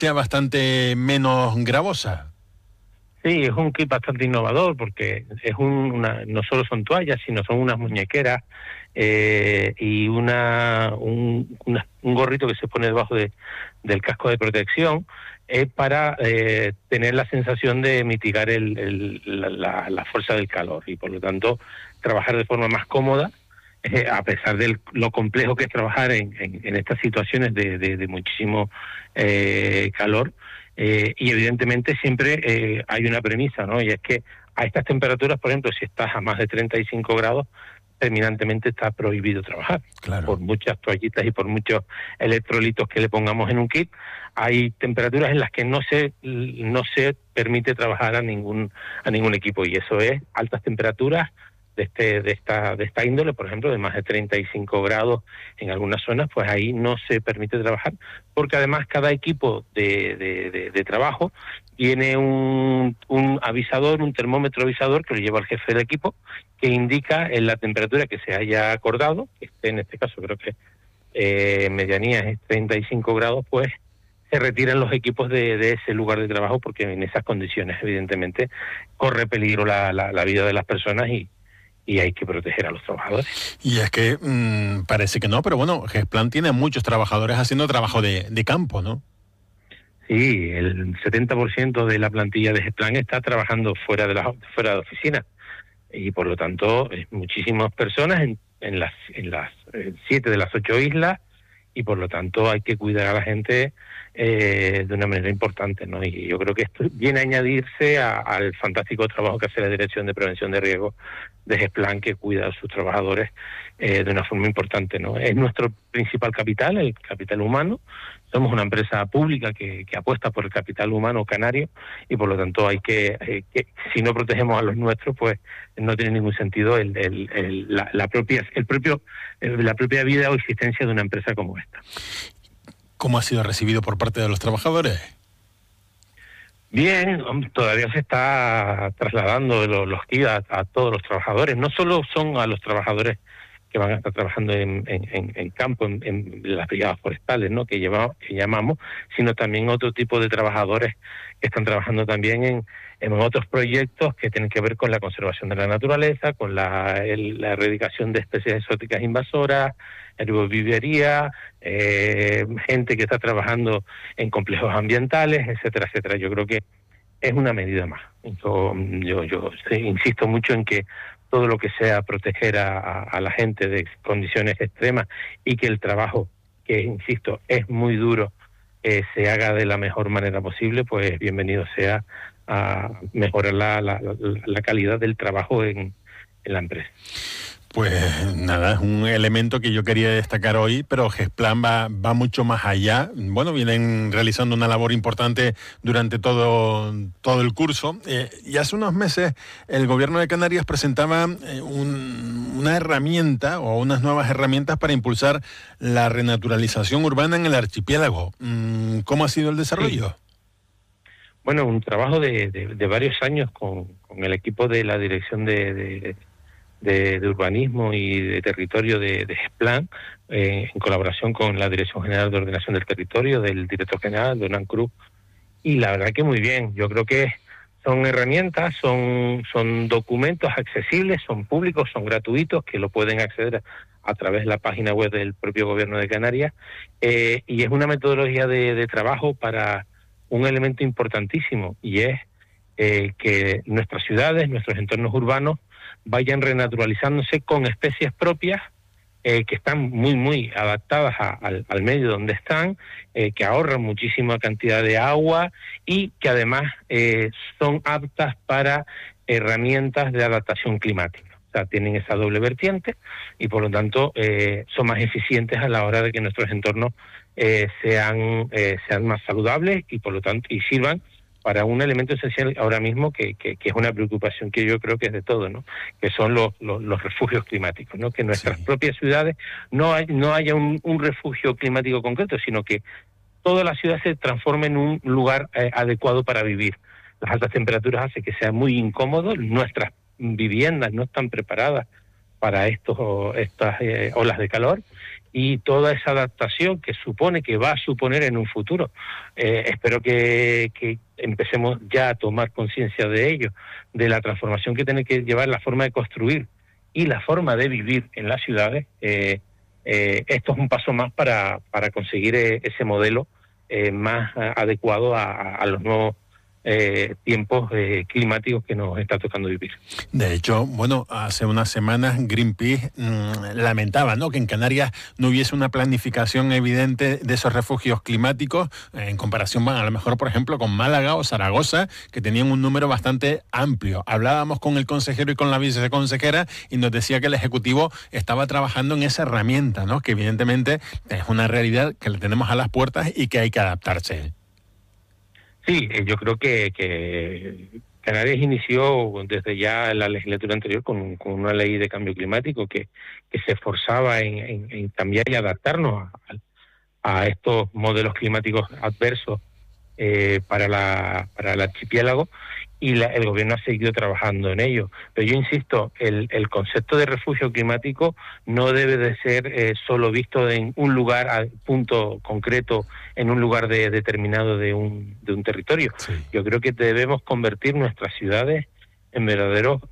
sea bastante menos gravosa. Sí, es un kit bastante innovador porque es no solo son toallas, sino son unas muñequeras y un gorrito que se pone debajo del casco de protección para tener la sensación de mitigar la fuerza del calor y por lo tanto trabajar de forma más cómoda, a pesar de lo complejo que es trabajar en estas situaciones de muchísimo calor. Y evidentemente siempre hay una premisa, ¿no? Y es que a estas temperaturas, por ejemplo, si estás a más de 35 grados, terminantemente está prohibido trabajar. Claro. Por muchas toallitas y por muchos electrolitos que le pongamos en un kit, hay temperaturas en las que no se permite trabajar a ningún equipo, y eso es altas temperaturas de esta índole, por ejemplo, de más de 35 grados en algunas zonas, pues ahí no se permite trabajar, porque además cada equipo de trabajo tiene un avisador, un termómetro avisador que lo lleva el jefe del equipo, que indica en la temperatura que se haya acordado, que esté en este caso creo que medianía es 35 grados, pues se retiran los equipos de ese lugar de trabajo, porque en esas condiciones evidentemente corre peligro la vida de las personas y hay que proteger a los trabajadores. Y es que parece que no, pero bueno, Gesplan tiene muchos trabajadores haciendo trabajo de campo, ¿no? Sí, el 70% de la plantilla de Gesplan está trabajando fuera de oficina, y por lo tanto muchísimas personas en las 7 de las 8 islas, y por lo tanto hay que cuidar a la gente de una manera importante, ¿no? Y yo creo que esto viene a añadirse al fantástico trabajo que hace la Dirección de Prevención de Riesgos de Gesplan, que cuida a sus trabajadores de una forma importante, ¿no? Es nuestro principal capital, el capital humano. Somos una empresa pública que apuesta por el capital humano canario, y por lo tanto hay que si no protegemos a los nuestros, pues no tiene ningún sentido la propia vida o existencia de una empresa como esta. ¿Cómo ha sido recibido por parte de los trabajadores? Bien, todavía se está trasladando los kits a todos los trabajadores. No solo son a los trabajadores que van a estar trabajando en campo, en las brigadas forestales, ¿no?, que llamamos, sino también otro tipo de trabajadores que están trabajando también en otros proyectos que tienen que ver con la conservación de la naturaleza, con la erradicación de especies exóticas invasoras, herbovivería, gente que está trabajando en complejos ambientales, etcétera, etcétera. Yo creo que es una medida más. Yo insisto mucho en que todo lo que sea proteger a la gente de condiciones extremas, y que el trabajo, que insisto es muy duro, se haga de la mejor manera posible, pues bienvenido sea a mejorar la calidad del trabajo en la empresa. Pues nada, es un elemento que yo quería destacar hoy, pero Gesplan va mucho más allá. Bueno, vienen realizando una labor importante durante todo el curso. Y hace unos meses el Gobierno de Canarias presentaba una herramienta o unas nuevas herramientas para impulsar la renaturalización urbana en el archipiélago. ¿Cómo ha sido el desarrollo? Sí. Bueno, un trabajo de varios años con el equipo de la Dirección de Urbanismo y de Territorio de Gesplan, en colaboración con la Dirección General de Ordenación del Territorio, del Director General, Donán Cruz, y la verdad que muy bien. Yo creo que son herramientas, son documentos accesibles, son públicos, son gratuitos, que lo pueden acceder a través de la página web del propio Gobierno de Canarias, y es una metodología de trabajo para un elemento importantísimo, y es que nuestras ciudades, nuestros entornos urbanos, vayan renaturalizándose con especies propias que están muy adaptadas al medio donde están, que ahorran muchísima cantidad de agua, y que además son aptas para herramientas de adaptación climática. O sea, tienen esa doble vertiente, y por lo tanto son más eficientes a la hora de que nuestros entornos sean más saludables, y por lo tanto sirvan para un elemento esencial ahora mismo que es una preocupación que yo creo que es de todo, ¿no?, que son los refugios climáticos, ¿no?, que en nuestras propias ciudades no haya un refugio climático concreto, sino que toda la ciudad se transforme en un lugar adecuado para vivir. Las altas temperaturas hacen que sea muy incómodo, nuestras viviendas no están preparadas para estas olas de calor, y toda esa adaptación que va a suponer en un futuro. Espero que empecemos ya a tomar conciencia de ello, de la transformación que tiene que llevar la forma de construir y la forma de vivir en las ciudades. Esto es un paso más para conseguir ese modelo más adecuado a los nuevos tiempos climáticos que nos está tocando vivir. De hecho, bueno, hace unas semanas Greenpeace lamentaba, ¿no?, que en Canarias no hubiese una planificación evidente de esos refugios climáticos en comparación a lo mejor, por ejemplo, con Málaga o Zaragoza, que tenían un número bastante amplio. Hablábamos con el consejero y con la viceconsejera y nos decía que el Ejecutivo estaba trabajando en esa herramienta, ¿no?, que evidentemente es una realidad que le tenemos a las puertas y que hay que adaptarse. Sí, yo creo que Canarias inició desde ya la legislatura anterior con una ley de cambio climático que se esforzaba en cambiar y adaptarnos a estos modelos climáticos adversos para el archipiélago, y el gobierno ha seguido trabajando en ello. Pero yo insisto, el concepto de refugio climático no debe de ser solo visto en un lugar, a punto concreto, en un lugar determinado de un territorio. Sí. Yo creo que debemos convertir nuestras ciudades en verdaderos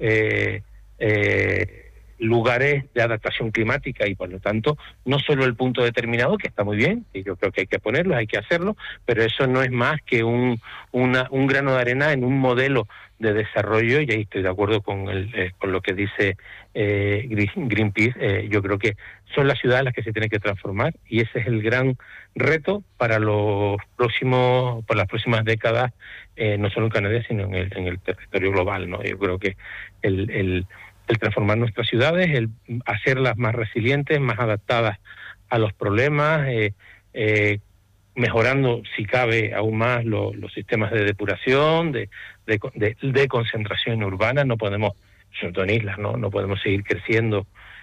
lugares de adaptación climática, y por lo tanto no solo el punto determinado, que está muy bien, y yo creo que hay que ponerlo, hay que hacerlo, pero eso no es más que un grano de arena en un modelo de desarrollo, y ahí estoy de acuerdo con lo que dice Greenpeace. Yo creo que son las ciudades las que se tienen que transformar, y ese es el gran reto para las próximas décadas, no solo en Canarias, sino en el territorio global, ¿no? Yo creo que el transformar nuestras ciudades, el hacerlas más resilientes, más adaptadas a los problemas, mejorando, si cabe, aún más los sistemas de depuración, de concentración urbana. No podemos, sobre todo en islas, no podemos seguir creciendo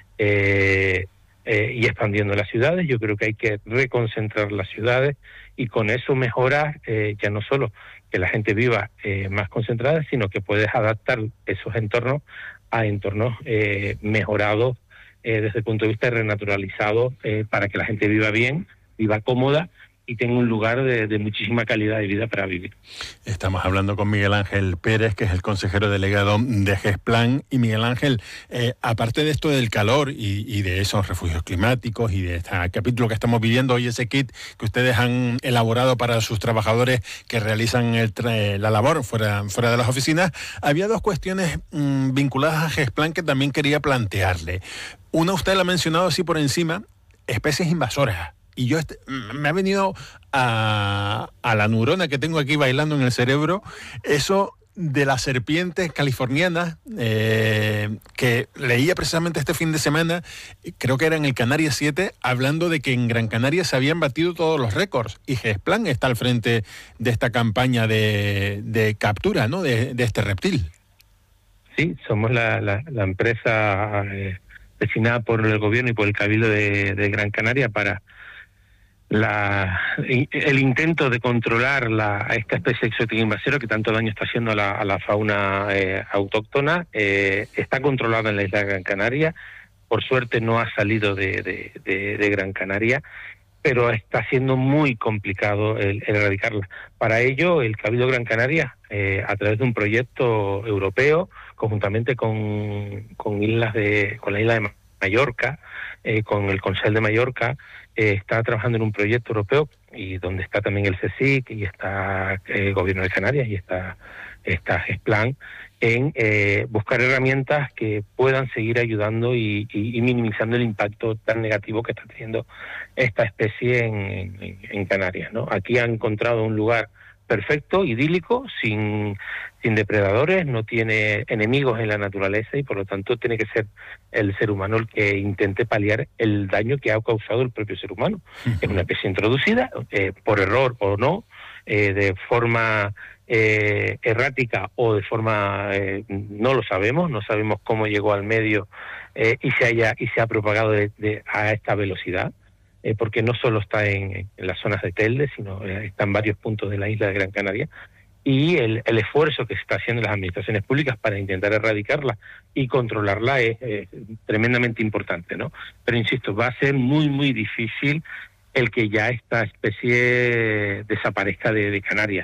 y expandiendo las ciudades. Yo creo que hay que reconcentrar las ciudades y con eso mejorar ya no solo que la gente viva más concentrada, sino que puedes adaptar esos entornos a entornos mejorados desde el punto de vista renaturalizado, para que la gente viva bien, viva cómoda y tenga un lugar de muchísima calidad de vida para vivir. Estamos hablando con Miguel Ángel Pérez, que es el consejero delegado de GESPLAN. Y Miguel Ángel, aparte de esto del calor y de esos refugios climáticos y de este capítulo que estamos viviendo hoy, ese kit que ustedes han elaborado para sus trabajadores que realizan la labor fuera de las oficinas, había dos cuestiones vinculadas a GESPLAN que también quería plantearle. Una, usted la ha mencionado así por encima, especies invasoras. Y yo me ha venido a la neurona que tengo aquí bailando en el cerebro, eso de las serpientes californianas, que leía precisamente este fin de semana, creo que era en el Canarias 7, hablando de que en Gran Canaria se habían batido todos los récords, y GESPLAN está al frente de esta campaña de captura, ¿no?, de este reptil. Sí, somos la empresa designada por el gobierno y por el Cabildo de Gran Canaria para el intento de controlar esta especie exótica invasora que tanto daño está haciendo a la fauna autóctona. Está controlada en la isla de Gran Canaria. Por suerte no ha salido de Gran Canaria, pero está siendo muy complicado el erradicarla. Para ello, el Cabildo de Gran Canaria, a través de un proyecto europeo, conjuntamente con la isla de Mallorca, con el Consell de Mallorca, está trabajando en un proyecto europeo, y donde está también el CSIC, y está el Gobierno de Canarias, y está GESPLAN, en buscar herramientas que puedan seguir ayudando y minimizando el impacto tan negativo que está teniendo esta especie en Canarias, ¿no? Aquí han encontrado un lugar perfecto, idílico, sin depredadores, no tiene enemigos en la naturaleza, y por lo tanto tiene que ser el ser humano el que intente paliar el daño que ha causado el propio ser humano. Es una especie introducida, por error o no, de forma errática o de forma no lo sabemos, no sabemos cómo llegó al medio y se ha propagado a esta velocidad. Porque no solo está en las zonas de Telde, sino está en varios puntos de la isla de Gran Canaria. y el esfuerzo que se está haciendo en las administraciones públicas para intentar erradicarla y controlarla es tremendamente importante, ¿no? Pero insisto, va a ser muy, muy difícil el que ya esta especie desaparezca de Canarias.